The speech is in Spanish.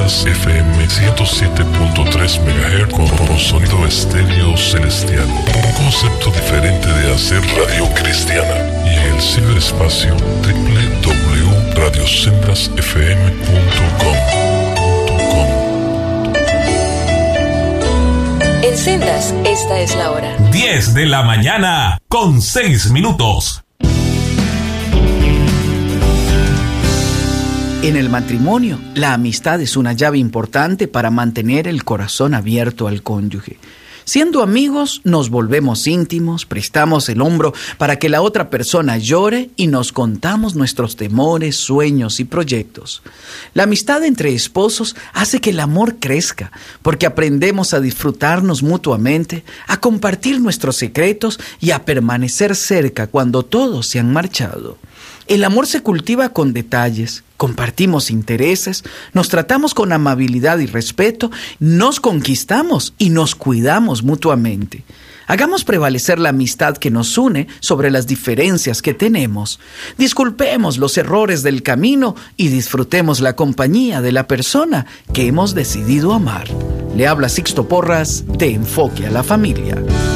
Sendas FM 107.3 MHz con sonido estéreo celestial. Un concepto diferente de hacer radio cristiana. Y en el ciberespacio www.radiosendasfm.com. En Sendas, esta es la hora. 10 de la mañana con 6 minutos. En el matrimonio, la amistad es una llave importante para mantener el corazón abierto al cónyuge. Siendo amigos, nos volvemos íntimos, prestamos el hombro para que la otra persona llore y nos contamos nuestros temores, sueños y proyectos. La amistad entre esposos hace que el amor crezca, porque aprendemos a disfrutarnos mutuamente, a compartir nuestros secretos y a permanecer cerca cuando todos se han marchado. El amor se cultiva con detalles, compartimos intereses, nos tratamos con amabilidad y respeto, nos conquistamos y nos cuidamos mutuamente. Hagamos prevalecer la amistad que nos une sobre las diferencias que tenemos. Disculpemos los errores del camino y disfrutemos la compañía de la persona que hemos decidido amar. Le habla Sixto Porras de Enfoque a la Familia.